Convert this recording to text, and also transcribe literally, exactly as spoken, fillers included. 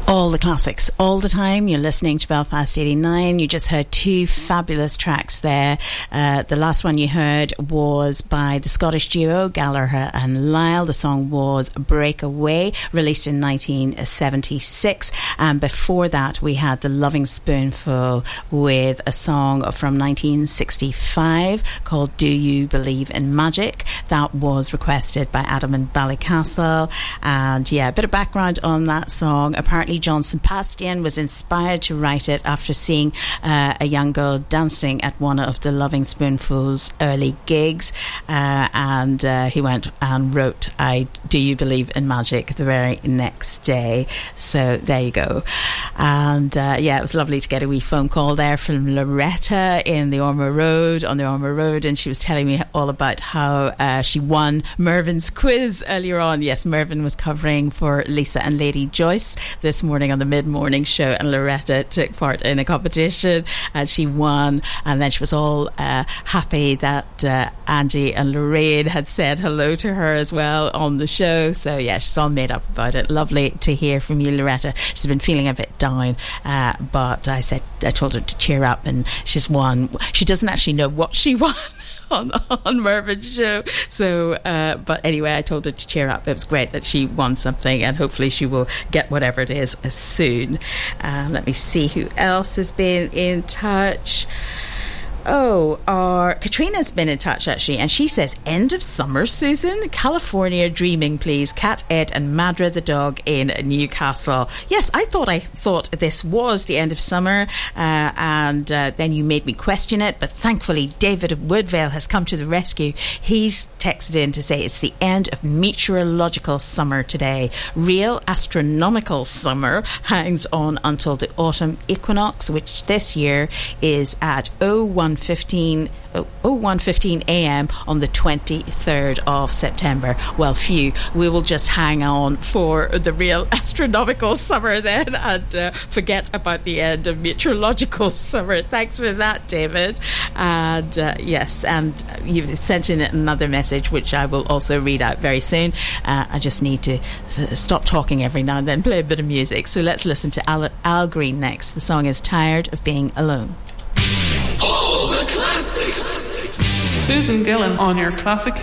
All the classics, all the time. You're listening to Belfast eighty-nine. You just heard two fabulous tracks there. Uh, the last one you heard was by the Scottish duo Gallagher and Lyle. The song was Breakaway, released in nineteen seventy-six. And before that, we had The Loving Spoonful with a song from nineteen sixty-five called Do You Believe in Magic? That was requested by Adam in Ballycastle. And yeah, a bit of background on that song. Apparently John Sebastian was inspired to write it after seeing uh, a young girl dancing at one of the Loving Spoonful's early gigs, uh, and uh, he went and wrote I Do You Believe in Magic the very next day. So there you go. And uh, yeah, it was lovely to get a wee phone call there from Loretta in the Ormer Road, on the Ormer Road, and she was telling me all about how uh, she won Mervyn's quiz earlier on. Yes, Mervyn was covering for Lisa and Lady Joyce this morning on the mid-morning show, and Loretta took part in a competition and she won, and then she was all uh, happy that uh, Angie and Lorraine had said hello to her as well on the show. So yeah, she's all made up about it. Lovely to hear from you, Loretta. She's been feeling a bit down, uh, but I said I told her to cheer up, and she's won. She doesn't actually know what she won on on Mervyn's show, so uh, but anyway, I told her to cheer up. It was great that she won something, and hopefully she will get whatever it is soon. Uh, let me see who else has been in touch. Oh, our Katrina's been in touch actually, and she says, end of summer, Susan? California dreaming, please. Cat Ed and Madra the dog in Newcastle. Yes, I thought I thought this was the end of summer, uh, and uh, then you made me question it, but thankfully David of Woodvale has come to the rescue. He's texted in to say it's the end of meteorological summer today. Real astronomical summer hangs on until the autumn equinox, which this year is at oh one fifteen a.m. on the twenty-third of September. Well, phew, we will just hang on for the real astronomical summer then, and uh, forget about the end of meteorological summer. Thanks for that, David. And uh, yes, and you've sent in another message which I will also read out very soon. uh, I just need to stop talking every now and then, play a bit of music. So let's listen to Al, Al Green next. The song is Tired of Being Alone. All the classics. Susan Gillan on your classic